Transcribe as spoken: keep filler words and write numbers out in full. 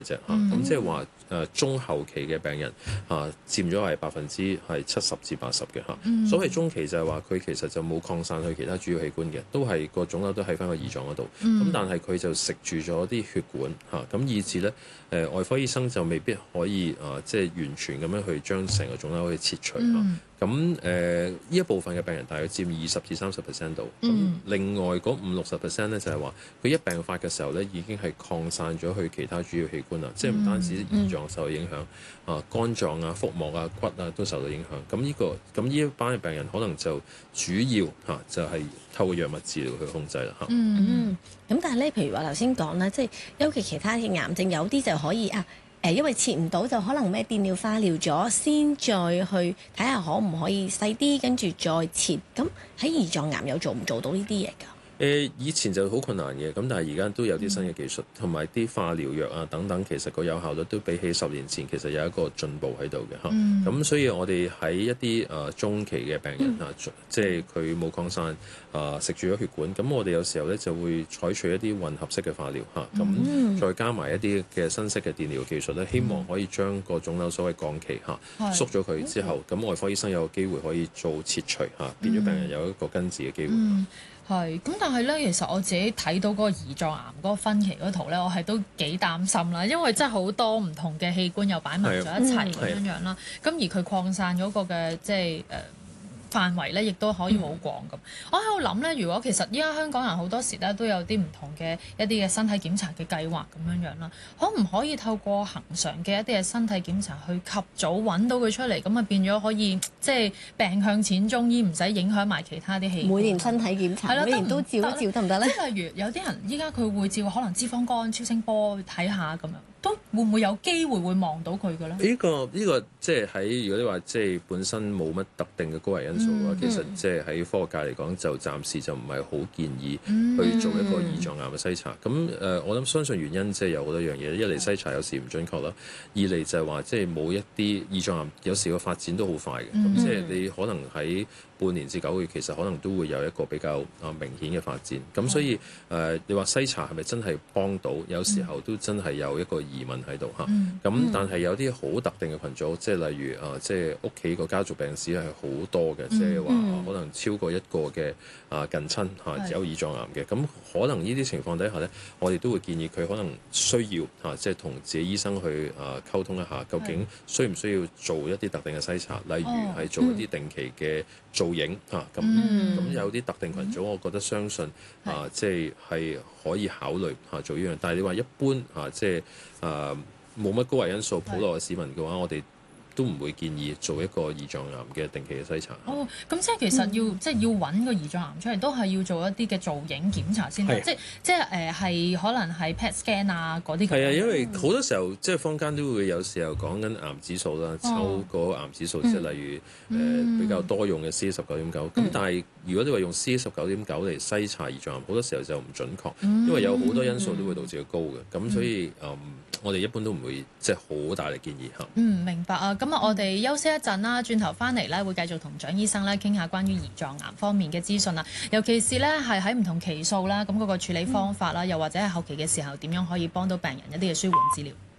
啫嚇，咁即係話誒中後期嘅病人嚇、啊、佔咗係百分之係七十至八十嘅嚇。 嗯、 所謂中期就係話佢其實就冇擴散去其他主要器官嘅，都係個腫瘤都喺翻個胰臟嗰度。咁、 嗯、 但係佢就食住咗啲血管嚇，咁、啊、以至咧誒、呃、外科醫生就未必可以啊即係完全咁樣去將成個腫瘤可以切除嚇。 嗯咁誒呢一部分嘅病人大約佔二十至三十 percent 度，咁、 嗯、 另外嗰五六十 percent 咧就係話佢一病發嘅時候咧已經係擴散咗去其他主要器官啦，嗯、即係唔單止胰臟受到影響，嗯、啊肝臟啊、腹膜啊、骨啊都受到影響。咁呢、呢個咁呢一班嘅病人可能就主要嚇、啊、就係、是、透過藥物治療去控制啦嚇。 嗯嗯，咁但係咧，譬如話頭先講啦，即係尤其其他嘅癌症有啲就可以啊。誒，因為切唔到就可能咩電療、化療咗，先再去睇下可唔可以細啲，跟住再切。咁喺胰臟癌有做唔做到呢啲嘢㗎？誒， 以前就好困難嘅，咁但係而家都有啲新嘅技術，同埋啲化療藥啊等等，其實個有效率都比起十年前其實有一個進步喺度嘅嚇。咁、嗯、所以我哋喺一啲誒、呃、中期嘅病人啊，嗯、即係佢冇擴散啊，食住咗血管，咁我哋有時候咧就會採取一啲混合式嘅化療嚇，咁、啊嗯、再加埋一啲嘅新式嘅電療技術咧，希望可以將個腫瘤所謂降期嚇、啊、縮咗佢之後，咁、嗯、外科醫生有機會可以做切除嚇、啊，變咗病人有一個根治嘅機會。 嗯係，咁但係咧，其實我自己睇到嗰個胰臟癌嗰個分期嗰圖咧，我係都幾擔心啦，因為真係好多唔同嘅器官又擺埋咗一齊咁樣樣啦，咁而佢擴散嗰個嘅即係誒。呃範圍咧，亦都可以好廣咁。嗯、我喺度諗咧，如果其實依家香港人好多時咧都有啲唔同嘅一啲嘅身體檢查嘅計劃咁樣樣啦，可唔可以透過恆常嘅一啲嘅身體檢查去及早揾到佢出嚟，咁啊變咗可以即係病向淺中醫，唔使影響埋其他啲器官。 每年身體檢查，每年都照一照得唔得咧？ 即係例如有啲人依家佢會照可能脂肪肝、超聲波睇下咁樣。都會唔會有機會會望到佢嘅咧？呢、 呢個呢、呢個即係喺如果你話即係本身冇乜特定嘅高危因素嘅話，嗯、其實即係喺科學界嚟講，就暫時就唔係好建議去做一個胰臟癌嘅篩查。咁誒、嗯呃，我諗相信原因即係有好多樣嘢。一嚟篩查有時唔準確啦，二嚟就係話即係冇一啲胰臟癌有時個發展都好快嘅。咁、嗯、即係你可能喺半年至九個月，其實可能都會有一個比較啊明顯嘅發展。咁所以誒、呃，你話篩查係咪真係幫到？有時候都真係有一個疑問喺度嚇。咁、嗯、但係有啲好特定嘅群組，即係例如啊，即係屋企個家族病史係好多嘅，即係話可能超過一個嘅啊近親嚇有胰臟癌嘅。咁可能呢啲情況底下咧，我哋都會建議佢可能需要嚇，即係同自己醫生去啊溝通一下，究竟需唔需要做一啲特定嘅篩查，例如係做一啲定期嘅造影嚇。咁咁、嗯、有啲特定群組，我覺得相信啊，即係係可以考慮嚇做呢樣。但係你話一般嚇，即係啊冇乜高危因素，普羅嘅市民嘅話，我哋都唔會建議做一個胰臟癌嘅定期嘅篩查。 哦，咁即係其實要、嗯、即係要揾個胰臟癌出嚟，都係要做一啲嘅造影檢查先得。即即係誒係可能係 P E T scan 啊嗰啲。係啊，因為好多時候即係坊間都會有時候講緊癌指數啦，抽個癌指數，即係、哦、例如誒、嗯呃、比較多用嘅 C A 十九點九。咁、嗯、但係如果你話用 C A 十九點九嚟篩查胰臟癌，好多時候就唔準確，嗯、因為有好多因素都會導致佢高嘅。咁、嗯、所以誒、嗯，我哋一般都唔會即係好大力建議嚇。 嗯，明白啊。咁啊，我哋休息一陣啦，轉頭翻嚟咧會繼續同蔣醫生咧傾下關於胰臟癌方面嘅資訊啊，尤其是咧係喺唔同期數啦，咁嗰個處理方法啦，又或者係後期嘅時候點樣可以幫到病人一啲嘅舒緩治療。